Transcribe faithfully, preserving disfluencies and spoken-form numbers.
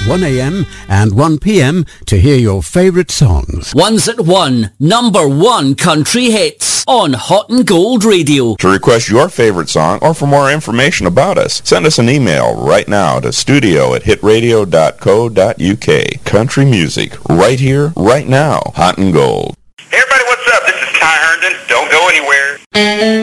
one a m and one p m to hear your favourite songs. Ones at one, number one country hits on Hot and Gold Radio. To request your favorite song or for more information about us, send us an email right now to studio at hitradio dot co dot uk. Country music, right here, right now. Hot and Gold. Hey everybody, what's up? This is Ty Herndon. Don't go anywhere.